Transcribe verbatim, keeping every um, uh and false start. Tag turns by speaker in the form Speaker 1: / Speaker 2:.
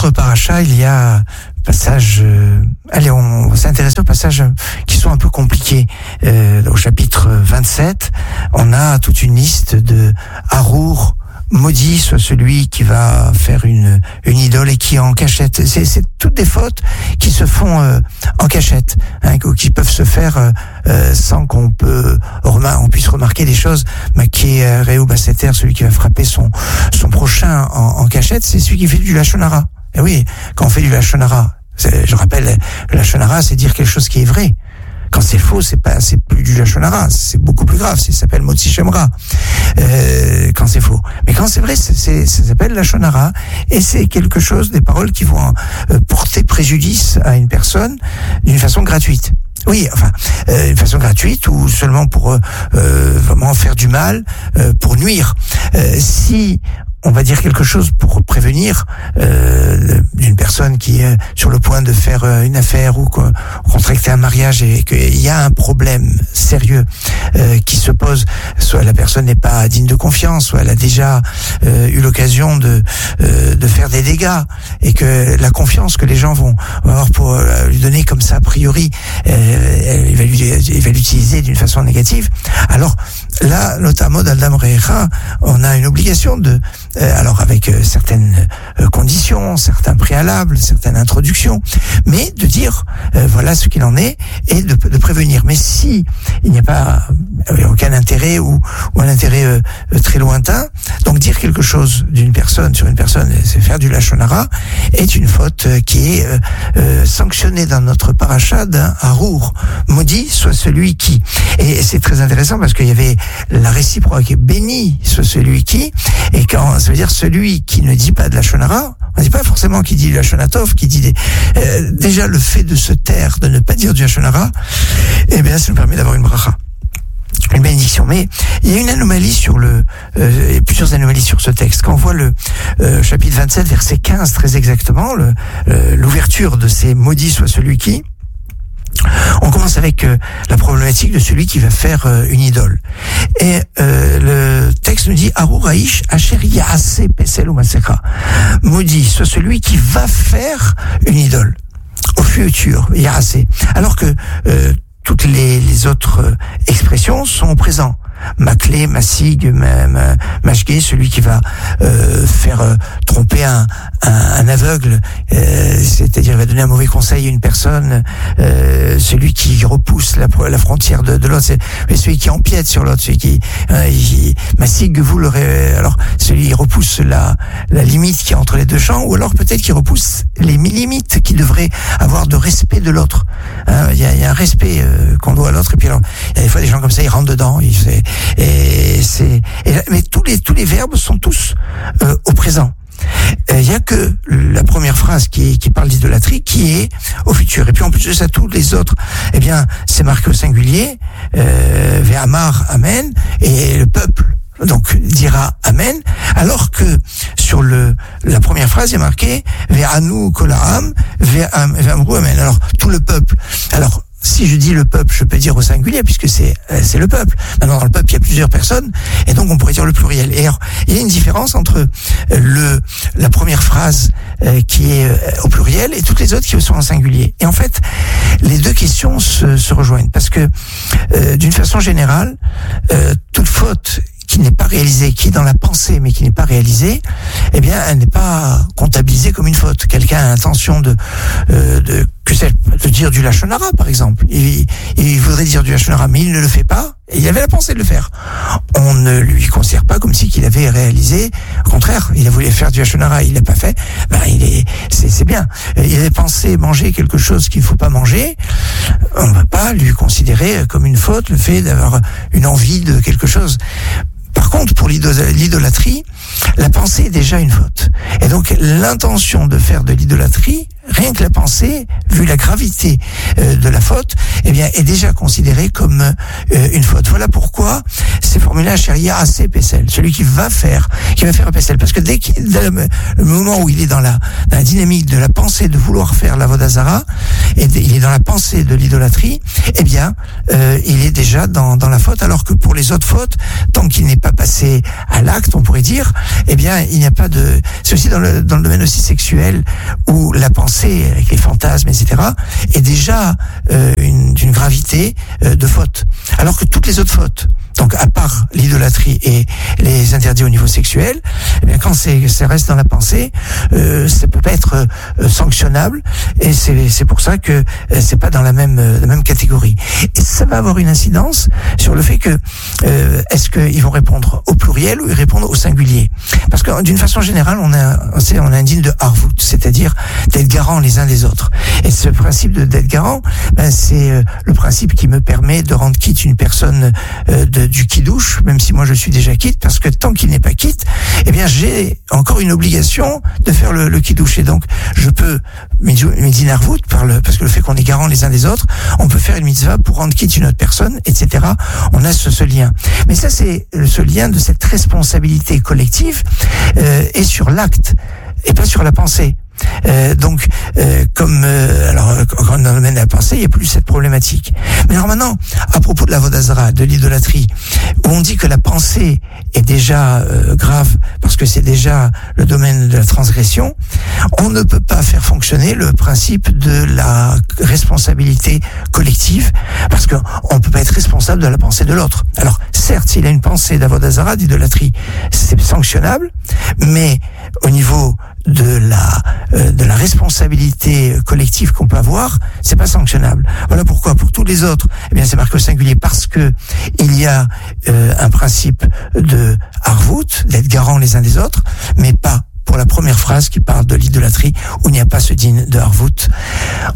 Speaker 1: notre paracha, il y a passage. Euh, allez, on va s'intéresser aux passages qui sont un peu compliqués. Euh, au chapitre vingt-sept, on a toute une liste de Harour. Maudit soit celui qui va faire une une idole et qui est en cachette. C'est c'est toutes des fautes qui se font euh, en cachette, hein, qui peuvent se faire euh, sans qu'on peut on puisse remarquer des choses. Mais qui est Réou Basseter, celui qui va frapper son son prochain en, en cachette, c'est celui qui fait du lachon hara. Et oui, quand on fait du lachon hara, je rappelle, le lachon hara, c'est dire quelque chose qui est vrai. Quand c'est faux, c'est pas, c'est plus du lachon hara, c'est beaucoup plus grave. Ça s'appelle motzi shemra. Euh, quand c'est faux. Mais quand c'est vrai, c'est, c'est, ça s'appelle lachon hara, et c'est quelque chose, des paroles qui vont euh, porter préjudice à une personne d'une façon gratuite. Oui, enfin, euh, d'une façon gratuite ou seulement pour euh, vraiment faire du mal, euh, pour nuire. Euh, si on va dire quelque chose pour prévenir euh, d'une personne qui est sur le point de faire une affaire ou contracter un mariage et qu'il y a un problème sérieux euh, qui se pose, soit la personne n'est pas digne de confiance, soit elle a déjà euh, eu l'occasion de euh, de faire des dégâts et que la confiance que les gens vont avoir pour euh, lui donner comme ça a priori, euh, il va lui, il va l'utiliser d'une façon négative. Alors là, notamment dans l'Adam Recha, on a une obligation de Euh, alors avec euh, certaines euh, conditions, certains préalables, certaines introductions, mais de dire euh, voilà ce qu'il en est et de, de prévenir. Mais si il n'y a pas euh, aucun intérêt ou, ou un intérêt euh, très lointain, donc dire quelque chose d'une personne sur une personne, c'est faire du lachon hara, est une faute euh, qui est euh, euh, sanctionnée dans notre paracha d'un harour. Maudit soit celui qui. Et c'est très intéressant parce qu'il y avait la réciproque, béni soit celui qui, et quand ça veut dire celui qui ne dit pas de lachon hara, on ne dit pas forcément qui dit du lachon hatov, qui dit des, euh, déjà le fait de se taire, de ne pas dire du lachon hara, eh bien ça nous permet d'avoir une bracha, une bénédiction. Mais il y a une anomalie sur le, euh, et plusieurs anomalies sur ce texte. Quand on voit le euh, chapitre vingt-sept, verset quinze très exactement, le, euh, l'ouverture de ces maudits soit celui qui, on commence avec euh, la problématique de celui qui va faire euh, une idole. Et euh, le texte nous dit Harour Aish Asher Yaaseh Pesel Umaseka. Maudit soit celui qui va faire une idole au futur, Yaaseh. Alors que euh, toutes les, les autres euh, expressions sont au présent. Maklé, Massig, Mashgué, celui qui va euh, faire euh, tromper un, un, un aveugle, euh, c'est-à-dire va donner un mauvais conseil à une personne, euh, celui qui repousse la, la frontière de, de l'autre, c'est celui qui empiète sur l'autre, celui qui euh, Massig, vous l'aurez, alors celui qui repousse la, la limite qui est entre les deux champs, ou alors peut-être qui repousse les limites qui devraient avoir de respect de l'autre. Hein, il y a, y a un respect euh, qu'on doit à l'autre, et puis alors il y a des fois des gens comme ça, ils rentrent dedans, ils c'est Et c'est, et, mais tous les tous les verbes sont tous euh, au présent. Il y a que la première phrase qui, qui parle d'idolâtrie qui est au futur. Et puis en plus de ça, tous les autres, eh bien, c'est marqué au singulier, euh, Ve'amar, Amen, et le peuple donc dira Amen, alors que sur le la première phrase il est marqué Ve'anu kolaham, Ve'amru Amen. Alors tout le peuple. Alors si je dis le peuple, je peux dire au singulier puisque c'est c'est le peuple. Maintenant dans le peuple il y a plusieurs personnes et donc on pourrait dire le pluriel. Et alors il y a une différence entre le la première phrase euh, qui est au pluriel et toutes les autres qui sont en singulier. Et en fait les deux questions se, se rejoignent parce que euh, d'une façon générale euh, toute faute qui n'est pas réalisée, qui est dans la pensée mais qui n'est pas réalisée, eh bien elle n'est pas comptabilisée comme une faute. Quelqu'un a l'intention de, euh, de que c'est de dire du lachon hara par exemple. Il, il voudrait dire du lachon hara mais il ne le fait pas et il avait la pensée de le faire. On ne lui considère pas comme si qu'il avait réalisé. Au contraire, il a voulu faire du lachon hara, il l'a pas fait. Ben il est, c'est, c'est bien. Il avait pensé manger quelque chose qu'il faut pas manger. On ne va pas lui considérer comme une faute le fait d'avoir une envie de quelque chose. Par contre, pour l'idolâtrie, la pensée est déjà une faute. Et donc, l'intention de faire de l'idolâtrie rien que la pensée, vu la gravité euh, de la faute, eh bien, est déjà considérée comme euh, une faute. Voilà pourquoi c'est formulé un sharia assez Pessel, celui qui va faire, qui va faire un Pessel, parce que dès qu'il, le, le moment où il est dans la, dans la dynamique de la pensée de vouloir faire la Avodah Zara, et de, il est dans la pensée de l'idolâtrie, eh bien, euh, il est déjà dans, dans la faute, alors que pour les autres fautes, tant qu'il n'est pas passé à l'acte, on pourrait dire, eh bien, il n'y a pas de, c'est aussi dans le, dans le domaine aussi sexuel, où la pensée, avec les fantasmes, et cetera, est déjà euh, une, d'une gravité euh, de faute. Alors que toutes les autres fautes, donc à part l'idolâtrie et les interdits au niveau sexuel, eh bien quand c'est, ça reste dans la pensée, euh, ça peut pas être euh, sanctionnable, et c'est, c'est pour ça que euh, c'est pas dans la même euh, la même catégorie. Et ça va avoir une incidence sur le fait que euh, est-ce qu'ils vont répondre au pluriel ou ils répondent au singulier. Parce que d'une façon générale, on a on a un digne de harvout, c'est-à-dire d'être garant les uns des autres. Et ce principe de d'être garant, ben c'est euh, le principe qui me permet de rendre quitte une personne euh, de du kidouche, même si moi je suis déjà quitte, parce que tant qu'il n'est pas quitte, eh bien j'ai encore une obligation de faire le, le kidouche. Et donc je peux médine harvout, par le, parce que le fait qu'on est garant les uns des autres, on peut faire une mitzvah pour rendre quitte une autre personne, et cetera. On a ce, ce lien. Mais ça, c'est ce lien de cette responsabilité collective euh, est sur l'acte et pas sur la pensée. Euh, donc, euh, comme euh, alors quand on amène la pensée, il n'y a plus cette problématique. Mais alors maintenant, à propos de la Avodah Zara, de l'idolâtrie, où on dit que la pensée est déjà euh, grave parce que c'est déjà le domaine de la transgression, on ne peut pas faire fonctionner le principe de la responsabilité collective parce que on peut pas être responsable de la pensée de l'autre. Alors, certes, s'il a une pensée d'Avodah Zara, d'idolâtrie, c'est sanctionnable, mais au niveau de la euh, de la responsabilité collective qu'on peut avoir, c'est pas sanctionnable. Voilà pourquoi pour tous les autres, eh bien c'est marqué au singulier parce que il y a euh, un principe de harvout, d'être garant les uns des autres, mais pas pour la première phrase qui parle de l'idolâtrie où il n'y a pas ce digne de harvout.